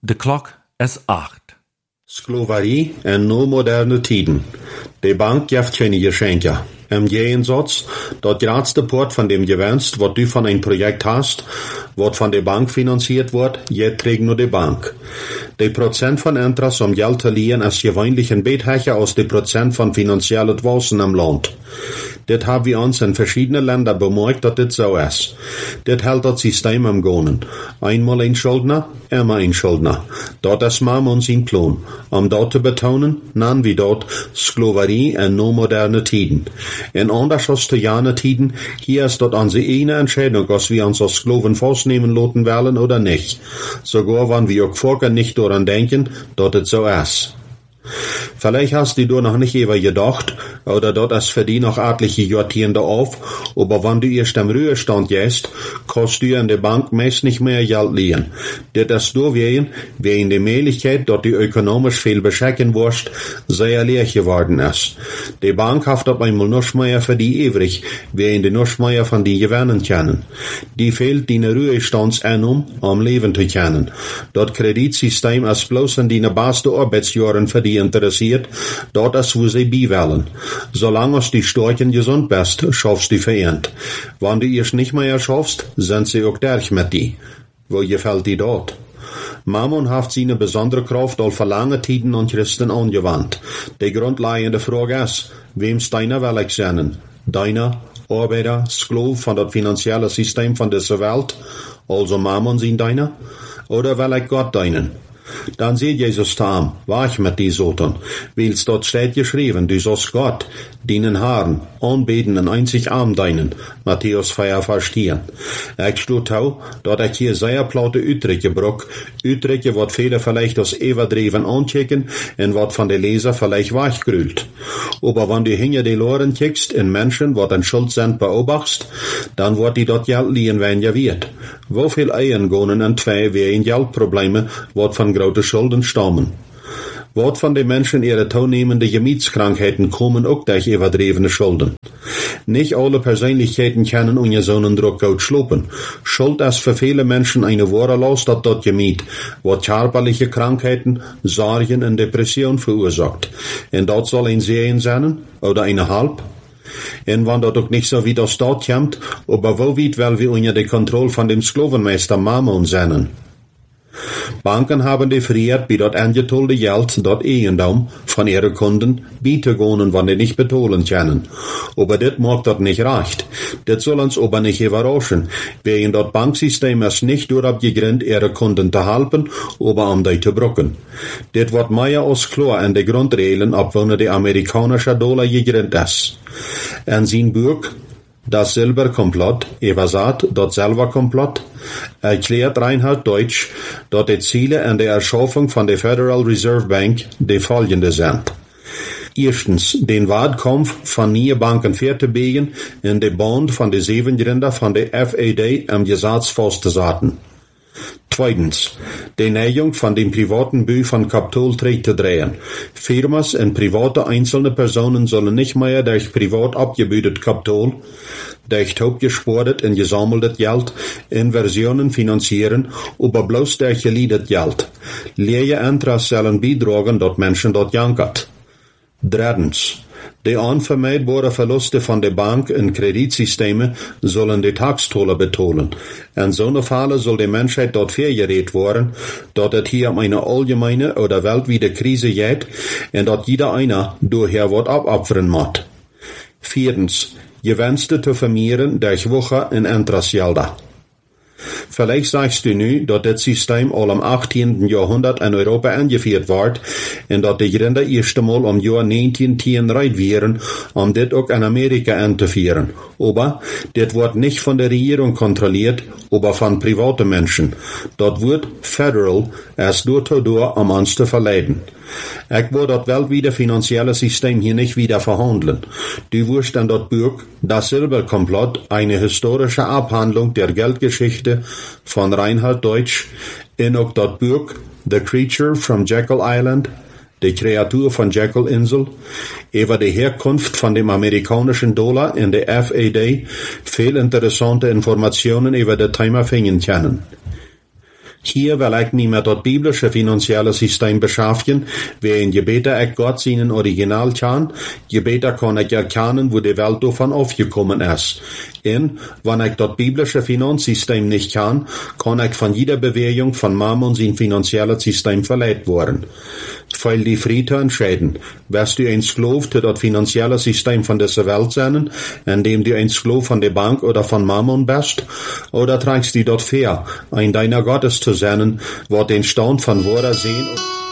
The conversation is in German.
De klok is 8. Skloverie en no moderne tiden. De bank geeft geen geschenken. Im Gegensatz, dat grootste poort van dem gewenst, wat du van een project hast, wat van de bank financiert wordt, je trägt nur de bank. De procent van interest om geld te lenen is gewöhnlich een beetje hoger als de procent van financiële dwazen im land. Dit hebben we ons in verschiedene Länder bemerkt, dat dit zo is. Dit hält dat systeem am Gonen. Einmal ein Schuldner, immer ein Schuldner. Dat is maar ons in plan. Om dat te betonen, nennen we dat Skloverie en no moderne tiden. En anders als te jane tiden, hier is dat onze ene Entscheidung, als wir uns als Skloven vastnehmen laten wollen oder nicht. Sogar wenn wir auch vorher nicht daran denken, dass es so ist. Vielleicht hast du noch nicht über gedacht, oder dort ist für die noch etliche Jahrzehnte auf, aber wenn du erst im Ruhestand gehst, kannst du in der Bank meist nicht mehr Geld leihen. Das ist deswegen, wegen der Möglichkeit, dass du ökonomisch viel beschäftigt wirst, sehr leer geworden ist. Die Bank hat auf einmal nicht mehr für die übrig, wegen die nicht mehr von die gewinnen können. Die fehlt die Ruhestandseinnahmen, um leben zu können. Das Kreditsystem ist bloß in die besten Arbeitsjahren für die interessiert, dort ist, wo sie wollen. Solange du Storchen gesund bist, schaffst du verehrt. Wenn du es nicht mehr schaffst, sind sie auch durch mit dir. Wo gefällt dir dort? Mammon hat seine besondere Kraft all für lange Tiden an Christen angewandt. Die grundlegende Frage ist, wem's deiner will ich sein? Deiner, Arbeiter, Sklav von das finanzielle System von dieser Welt, also Mammon sind deiner? Oder will ich Gott deinen? Dann sieht Jesus tam, wach mit die Soten, weil's dort steht geschrieben, du sollst Gott, deinen Herrn, anbeten und einzig arm deinen, Matthäus 4, Vers 10. Ich steht auch, dort ich hier sehr plaute Utdrücke bruch, Utdrücke, wat viele vielleicht aus Everdreven anchecken, und wat von den Leser vielleicht wachgrühlt. Aber wenn du hinter die Loren kickst, in Menschen, wat in Schuld sind, beobachtst, dann wird die dort Geld liehen, wenn ja wird. Wo viel Ehen gonen in zwei wegen Geldprobleme, wat von grote Schulden stammen. Wat von den Menschen ihre toennehmende Gemütskrankheiten kommen auch durch überdrevene Schulden. Nicht alle Persönlichkeiten können unter so einen Druck gut schlupen. Schuld ist für viele Menschen eine wahre Last, dass dort Gemüt, wat körperliche Krankheiten, Sorgen und Depression verursacht. Und dort soll ein Sehen sein, oder eine halb. Und wenn das auch nicht so wie das dort kommt, aber wo weit will wir unter der Kontrolle von dem Sklavenmeister Mammon sein? Banken haben defriert, wie dort angetollte Geld, dort Eigendom von ihren Kunden bieten, wenn die nicht bezahlen können. Aber das mag dort nicht recht. Das soll uns aber nicht überraschen, wegen dort Banksystem ist nicht darauf gegründet, ihre Kunden zu helfen, aber um die zu brücken. Das wird mehr als klar in den Grundregeln, ab wann der amerikanische Dollar gegründet ist. In sein Buch Das Silberkomplott, übersat, das Silberkomplott, erklärt Reinhard Deutsch, dass die Ziele an der Erschaffung von der Federal Reserve Bank die folgende sind. Erstens, den Wahlkampf von neuen Banken ferzubringen in den Band von den 7 Gründer von der FAD am Gesetz festzusetzen. Zweitens, die Neigung von dem privaten Büch von Kapital zu drehen. Firmas und private einzelne Personen sollen nicht mehr durch privat abgebildet Kapital, durch topgesportet und gesammeltes Geld, Inversionen finanzieren, aber bloß durch geliedet Geld. Leere Interesse sollen beitragen, dass Menschen dort jankert. Drittens, die unvermeidbare Verluste von der Bank und Kreditsystemen sollen die Taxtoller betonen. In so einer Falle soll die Menschheit dort vergerät werden, dass es hier um eine allgemeine oder weltweite Krise geht und dass jeder einer daher was abopfern muss. Viertens, Gewinste zu vermehren durch Woche in Interessgelder. Vielleicht sagst du nu, dass das System all im 18. Jahrhundert in Europa eingeführt wird und dass die Gründer erst einmal im Jahr 1910 reit wären, um das auch in Amerika einzuführen. Aber das wird nicht von der Regierung kontrolliert, aber von privaten Menschen. Dort wird Federal erst durch um uns zu verleiden. Ich will das weltweite finanzielle System hier nicht wieder verhandeln. Du wirst an das Buch Das Silberkomplott, eine historische Abhandlung der Geldgeschichte von Reinhard Deutsch, in auch das Buch The Creature from Jekyll Island, die Kreatur von Jekyll Insel, über die Herkunft von dem amerikanischen Dollar in der FAD, viel interessante Informationen über das Thema finden können. hier will ich mich mit das biblische finanzielle System beschaffen, wie je beter ich Gott seinen Original kann, je beter kann ich erkennen, wo die Welt davon aufgekommen ist. Und wenn ich das biblische Finanzsystem nicht kann ich von jeder Bewegung von Mammon sein finanzielles System verleiht worden. Weil die Friede entscheiden, wirst du ein Sklav zu das finanzielle System von dieser Welt sein, indem du ein Sklav von der Bank oder von Mammon bist, oder trägst du dort fair, ein deiner Gottes zu sein, wo den Stand von Wörter sehen